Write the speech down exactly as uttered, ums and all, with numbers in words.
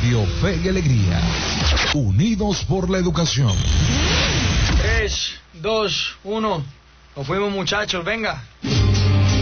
Radio Fe y Alegría. Unidos por la educación. Tres, dos, uno. Nos fuimos, muchachos, venga.